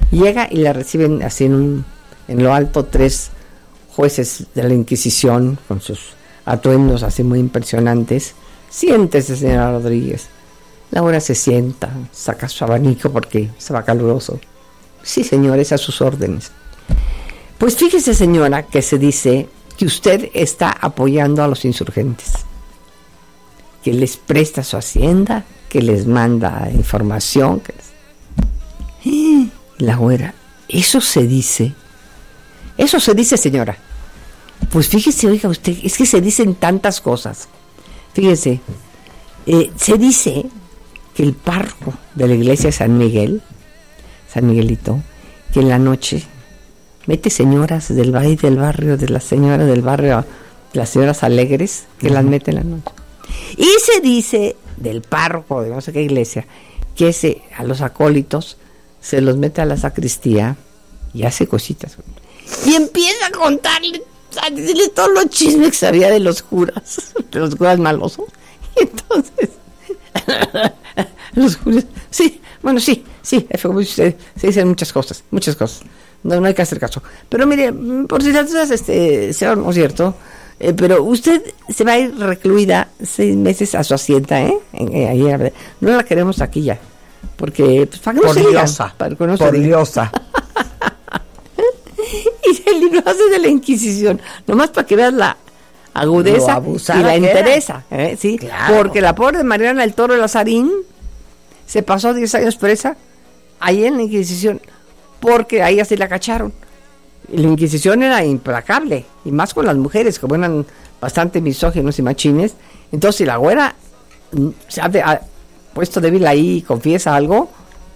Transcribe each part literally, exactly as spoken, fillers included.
Llega y la reciben así en, un, en lo alto tres jueces de la Inquisición con sus atuendos así muy impresionantes. Siéntese, señora Rodríguez. La Güera se sienta, saca su abanico porque estaba caluroso. Sí, señores, a sus órdenes. Pues fíjese, señora, que se dice que usted está apoyando a los insurgentes, que les presta su hacienda, que les manda información. Que les... La Güera, ¿eso se dice? Eso se dice, señora. Pues fíjese, oiga usted, es que se dicen tantas cosas. Fíjese, eh, se dice que el párroco de la iglesia de San Miguel, San Miguelito, que en la noche mete señoras del valle del barrio, de las señoras del barrio, las señoras alegres, que uh-huh. las mete en la noche. Y se dice del párroco de no sé qué iglesia, que ese, a los acólitos se los mete a la sacristía y hace cositas. Y empieza a contarle, a decirle todos los chismes que sabía de los curas, de los curas malosos. Y entonces, los curas, sí, bueno, sí, sí, se, se dicen muchas cosas, muchas cosas. No, no hay que hacer caso. Pero mire, por si las dudas, este, sea no cierto, eh, pero usted se va a ir recluida seis meses a su hacienda, ¿eh? En, eh ahí, no la queremos aquí ya. Porque, pues, para que no se digan, para que no se digan. Y el libro hace de la Inquisición, nomás para que veas la agudeza y la entereza, ¿eh? Sí, claro. Porque la pobre Mariana del Toro Lazarín se pasó diez años presa ahí en la Inquisición, porque ahí así la cacharon. Y la Inquisición era implacable, y más con las mujeres, como eran bastante misóginos y machines. Entonces, si la Güera se ha, de, ha puesto débil ahí y confiesa algo,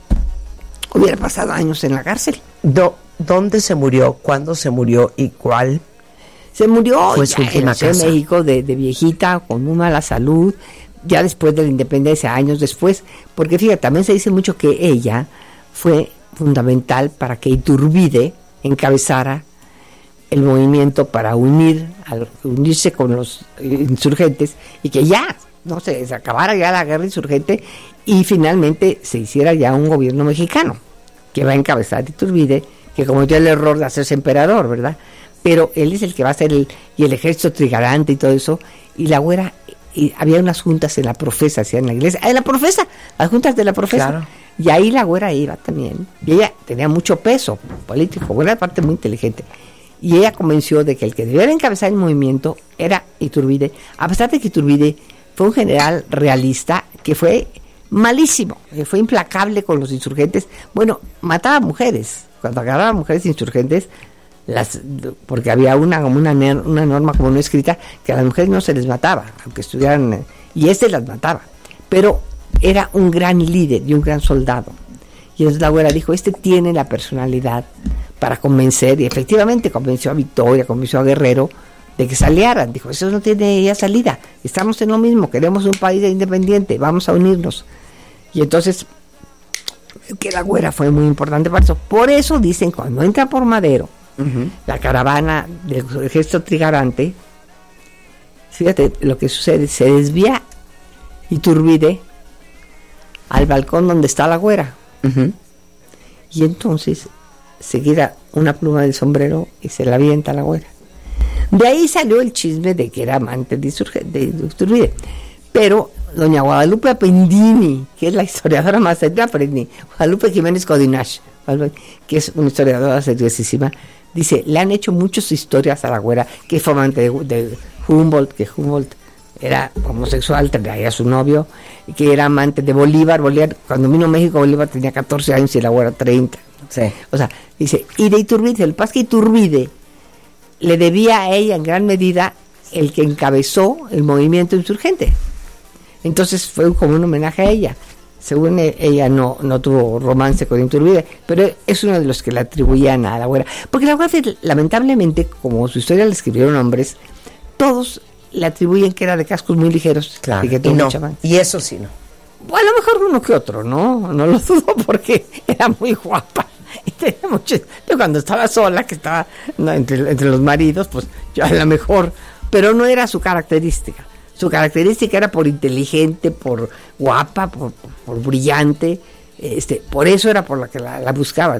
hubiera pasado años en la cárcel. Do, ¿Dónde se murió? ¿Cuándo se murió? ¿Y cuál? Se murió fue su última en México de, de viejita, con muy mala salud, ya después de la independencia, años después, porque fíjate, también se dice mucho que ella fue fundamental para que Iturbide encabezara el movimiento para unir al, unirse con los insurgentes y que ya no sé, se acabara ya la guerra insurgente y finalmente se hiciera ya un gobierno mexicano que va a encabezar Iturbide, que cometió el error de hacerse emperador, ¿verdad? Pero él es el que va a hacer el, y el ejército trigarante y todo eso, y la Güera, y había unas juntas en la Profesa, hacían en la iglesia, en la Profesa, las juntas de la Profesa, claro. Y ahí la Güera iba también, y ella tenía mucho peso político, Güera parte muy inteligente, y ella convenció de que el que debiera encabezar el movimiento era Iturbide, a pesar de que Iturbide fue un general realista que fue malísimo, que fue implacable con los insurgentes, bueno, mataba mujeres, cuando agarraba mujeres insurgentes, las porque había una como una, una norma como no escrita que a las mujeres no se les mataba, aunque estudiaran, y este las mataba, pero era un gran líder y un gran soldado. Y entonces la Güera dijo, este tiene la personalidad para convencer, y efectivamente convenció a Victoria, convenció a Guerrero de que salieran. Dijo, eso no tiene ya salida, estamos en lo mismo, queremos un país independiente, vamos a unirnos. Y entonces que la Güera fue muy importante para eso. Por eso dicen, cuando entra por Madero, uh-huh, la caravana del ejército trigarante, fíjate lo que sucede, se desvía Iturbide al balcón donde está la Güera, uh-huh, y entonces se quita una pluma del sombrero y se la avienta a la Güera. De ahí salió el chisme de que era amante de, de Iturbide, pero doña Guadalupe Apendini, que es la historiadora más seria, Guadalupe Jiménez Codinash, que es una historiadora seriosísima, dice, le han hecho muchas historias a la Güera, que fue amante de, de Humboldt, que Humboldt era homosexual, traía a su novio, que era amante de Bolívar, Bolívar, cuando vino a México Bolívar tenía catorce años y la Güera treinta, sí. O sea, dice, y de Iturbide, el paz que Iturbide le debía a ella en gran medida el que encabezó el movimiento insurgente. Entonces fue como un homenaje a ella. Según ella no, no tuvo romance con Iturbide, pero es uno de los que le atribuían a la Güera. Porque la Güera, lamentablemente, como su historia la escribieron hombres, todos le atribuyen que era de cascos muy ligeros. Claro, y, que y, no, y eso sí no. Bueno, a lo mejor uno que otro, ¿no? No lo dudo porque era muy guapa. Y tenía mucho, yo cuando estaba sola, que estaba no, entre, entre los maridos, pues yo a lo mejor, pero no era su característica. Su característica era por inteligente, por guapa, por, por, por brillante, este, por eso era por la que la, la buscaba.